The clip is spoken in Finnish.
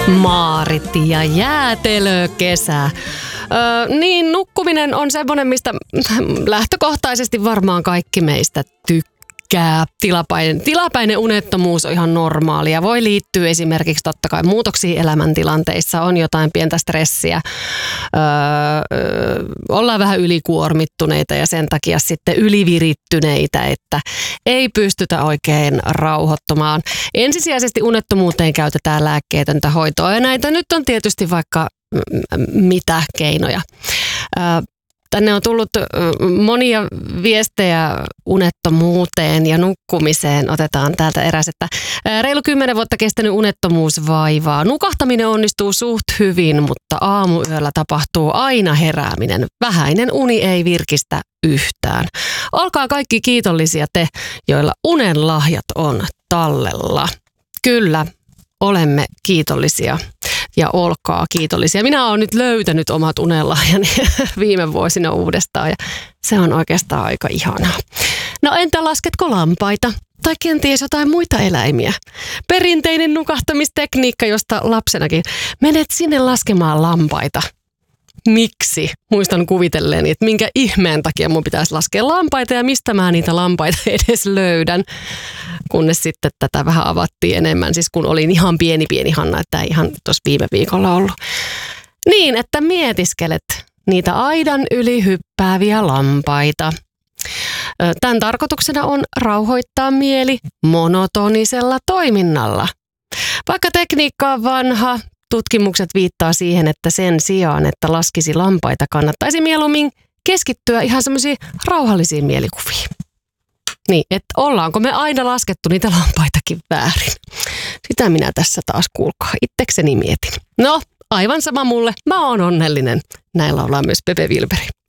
Maarit ja jäätelökesä. Niin, nukkuminen on semmoinen, mistä lähtökohtaisesti varmaan kaikki meistä tykkää. Tilapäinen unettomuus on ihan normaalia. Voi liittyä esimerkiksi totta kai muutoksiin elämäntilanteissa. On jotain pientä stressiä. Ollaan vähän ylikuormittuneita ja sen takia sitten ylivirittyneitä, että ei pystytä oikein rauhoittumaan. Ensisijaisesti unettomuuteen käytetään lääkkeetöntä hoitoa ja näitä nyt on tietysti vaikka mitä keinoja. Tänne on tullut monia viestejä unettomuuteen ja nukkumiseen. Otetaan täältä eräs, että reilu 10 vuotta kestänyt unettomuus vaivaa. Nukahtaminen onnistuu suht hyvin, mutta aamuyöllä tapahtuu aina herääminen. Vähäinen uni ei virkistä yhtään. Olkaa kaikki kiitollisia te, joilla unen lahjat on tallella. Kyllä, olemme kiitollisia. Ja olkaa kiitollisia. Minä olen nyt löytänyt omat unenlahjani viime vuosina uudestaan ja se on oikeastaan aika ihanaa. No entä lasketko lampaita? Tai kenties jotain muita eläimiä? Perinteinen nukahtamistekniikka, josta lapsenakin menet sinne laskemaan lampaita. Miksi? Muistan kuvitelleeni, että minkä ihmeen takia mun pitäisi laskea lampaita ja mistä mä niitä lampaita edes löydän. Kunnes sitten tätä vähän avattiin enemmän, siis kun olin ihan pieni Hanna, että ei ihan tuossa viime viikolla ollut. Niin, että mietiskelet niitä aidan yli hyppääviä lampaita. Tämän tarkoituksena on rauhoittaa mieli monotonisella toiminnalla. Vaikka tekniikka on vanha, tutkimukset viittaa siihen, että sen sijaan, että laskisi lampaita, kannattaisi mieluummin keskittyä ihan semmoisiin rauhallisiin mielikuviin. Niin, että ollaanko me aina laskettu niitä lampaitakin väärin? Sitä minä tässä taas kuulkaa itsekseni mietin. No, aivan sama mulle. Mä oon onnellinen. Näillä ollaan myös Pepe Wilberi.